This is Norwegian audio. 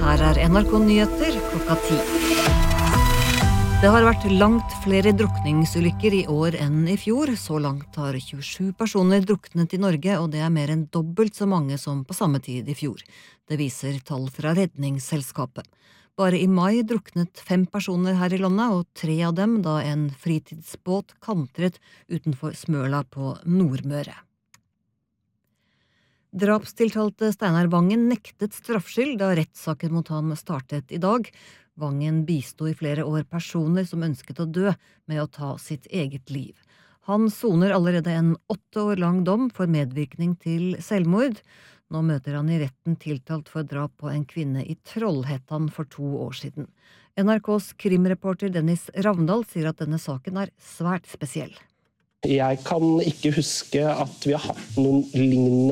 Her NRK Nyheter klokka 10. Det har vært langt flere drukningsulykker i år enn i fjor. Så langt har 27 personer druknet i Norge, og det er mer enn dobbelt så mange som på samme tid i fjor. Det viser tall fra Redningsselskapet. Bare i mai druknet 5 personer her i landet, og 3 av dem da en fritidsbåt kantret utenfor Smøla på Nordmøre. Drapstiltalte Steinar Vangen nektet straffskyld da rettssaken mot ham startet i dag. Vangen bisto i flere år personer som ønsket å dø med å ta sitt eget liv. Han soner allerede en 8 år lang dom for medvirkning til selvmord. Nå møter han i retten tiltalt for drap på en kvinne i Trollhättan for 2 år siden. NRKs krimreporter Dennis Ravndal sier at denne saken er svært spesiell. Jeg kan ikke huske at vi har hatt noen lignende